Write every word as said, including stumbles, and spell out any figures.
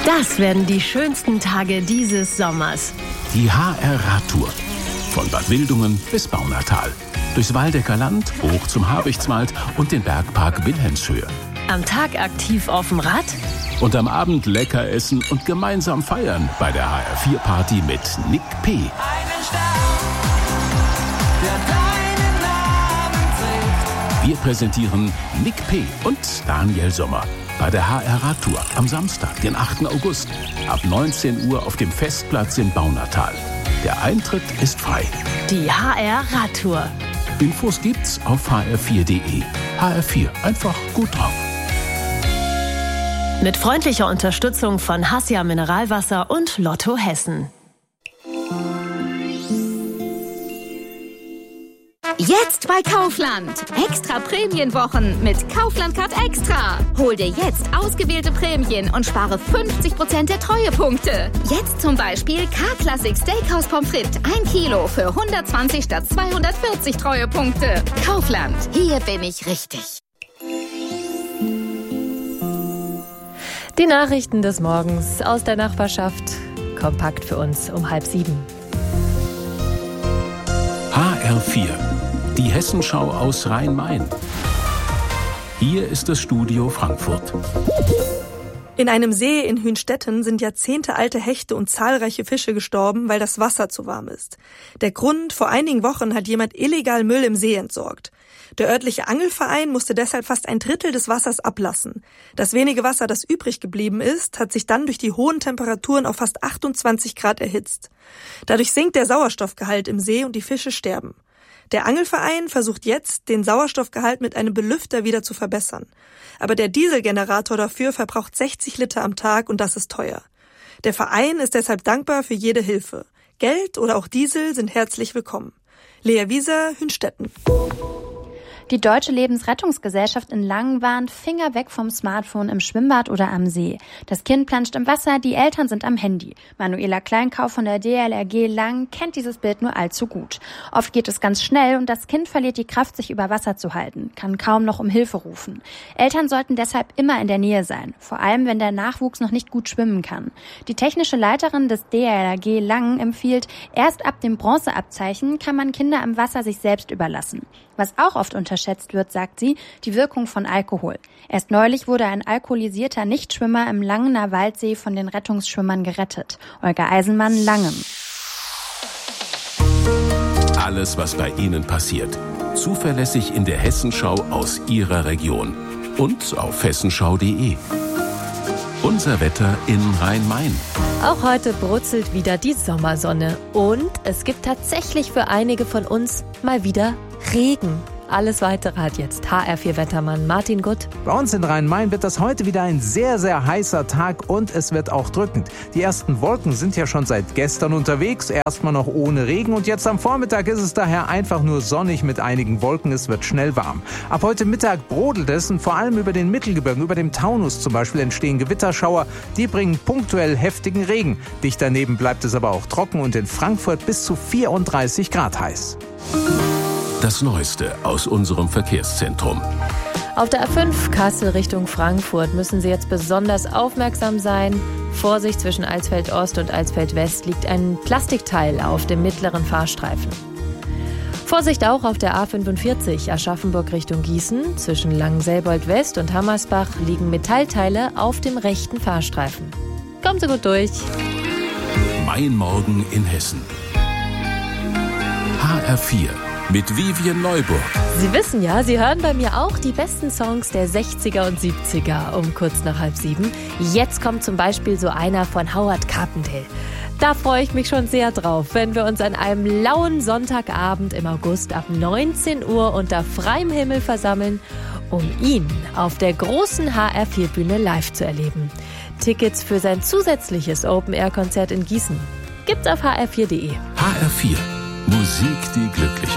Das werden die schönsten Tage dieses Sommers. Die H R-Radtour. Von Bad Wildungen bis Baunatal. Durchs Waldecker Land, hoch zum Habichtswald und den Bergpark Wilhelmshöhe. Am Tag aktiv auf dem Rad. Und am Abend lecker essen und gemeinsam feiern bei der H R vier Party mit Nick P. Einen Stern, der deinen Namen trägt. Wir präsentieren Nick P. und Daniel Sommer bei der H R-Radtour am Samstag, den achten August, ab neunzehn Uhr auf dem Festplatz in Baunatal. Der Eintritt ist frei. Die H R-Radtour. Infos gibt's auf h r vier punkt d e. H R vier, einfach gut drauf. Mit freundlicher Unterstützung von Hassia Mineralwasser und Lotto Hessen. Jetzt bei Kaufland. Extra Prämienwochen mit Kaufland Card Extra. Hol dir jetzt ausgewählte Prämien und spare fünfzig Prozent der Treuepunkte. Jetzt zum Beispiel K-Classic Steakhouse Pommes frites ein Kilo für hundertzwanzig statt zweihundertvierzig Treuepunkte. Kaufland. Hier bin ich richtig. Die Nachrichten des Morgens aus der Nachbarschaft. Kompakt für uns um halb sieben. H R vier. Die Hessenschau aus Rhein-Main. Hier ist das Studio Frankfurt. In einem See in Hünstetten sind jahrzehntealte Hechte und zahlreiche Fische gestorben, weil das Wasser zu warm ist. Der Grund: vor einigen Wochen hat jemand illegal Müll im See entsorgt. Der örtliche Angelverein musste deshalb fast ein Drittel des Wassers ablassen. Das wenige Wasser, das übrig geblieben ist, hat sich dann durch die hohen Temperaturen auf fast achtundzwanzig Grad erhitzt. Dadurch sinkt der Sauerstoffgehalt im See und die Fische sterben. Der Angelverein versucht jetzt, den Sauerstoffgehalt mit einem Belüfter wieder zu verbessern. Aber der Dieselgenerator dafür verbraucht sechzig Liter am Tag und das ist teuer. Der Verein ist deshalb dankbar für jede Hilfe. Geld oder auch Diesel sind herzlich willkommen. Lea Wieser, Hünstetten. Die Deutsche Lebensrettungsgesellschaft in Langen warnt: Finger weg vom Smartphone im Schwimmbad oder am See. Das Kind planscht im Wasser, die Eltern sind am Handy. Manuela Kleinkauf von der D L R G Langen kennt dieses Bild nur allzu gut. Oft geht es ganz schnell und das Kind verliert die Kraft, sich über Wasser zu halten, kann kaum noch um Hilfe rufen. Eltern sollten deshalb immer in der Nähe sein, vor allem wenn der Nachwuchs noch nicht gut schwimmen kann. Die technische Leiterin des D L R G Langen empfiehlt, erst ab dem Bronzeabzeichen kann man Kinder im Wasser sich selbst überlassen. Was auch oft unterschätzt wird, sagt sie, die Wirkung von Alkohol. Erst neulich wurde ein alkoholisierter Nichtschwimmer im Langener Waldsee von den Rettungsschwimmern gerettet. Olga Eisenmann, Langen. Alles, was bei Ihnen passiert. Zuverlässig in der Hessenschau aus Ihrer Region. Und auf hessenschau punkt de. Unser Wetter in Rhein-Main. Auch heute brutzelt wieder die Sommersonne. Und es gibt tatsächlich für einige von uns mal wieder Regen. Alles Weitere hat jetzt H R vier Wettermann Martin Gutt. Bei uns in Rhein-Main wird das heute wieder ein sehr, sehr heißer Tag und es wird auch drückend. Die ersten Wolken sind ja schon seit gestern unterwegs, erstmal noch ohne Regen und jetzt am Vormittag ist es daher einfach nur sonnig mit einigen Wolken. Es wird schnell warm. Ab heute Mittag brodelt es und vor allem über den Mittelgebirgen, über dem Taunus zum Beispiel, entstehen Gewitterschauer. Die bringen punktuell heftigen Regen. Dicht daneben bleibt es aber auch trocken und in Frankfurt bis zu vierunddreißig Grad heiß. Das Neueste aus unserem Verkehrszentrum. Auf der A fünf Kassel Richtung Frankfurt müssen Sie jetzt besonders aufmerksam sein. Vorsicht, zwischen Alsfeld Ost und Alsfeld West liegt ein Plastikteil auf dem mittleren Fahrstreifen. Vorsicht auch auf der A fünfundvierzig Aschaffenburg Richtung Gießen. Zwischen Langenselbold West und Hammersbach liegen Metallteile auf dem rechten Fahrstreifen. Kommen Sie gut durch. Mein Morgen in Hessen. H R vier. Mit Vivian Neuburg. Sie wissen ja, Sie hören bei mir auch die besten Songs der sechziger und siebziger um kurz nach halb sieben. Jetzt kommt zum Beispiel so einer von Howard Carpendale. Da freue ich mich schon sehr drauf, wenn wir uns an einem lauen Sonntagabend im August ab neunzehn Uhr unter freiem Himmel versammeln, um ihn auf der großen H R vier Bühne live zu erleben. Tickets für sein zusätzliches Open-Air-Konzert in Gießen gibt's auf h r vier punkt de. H R vier. Musik, die glücklich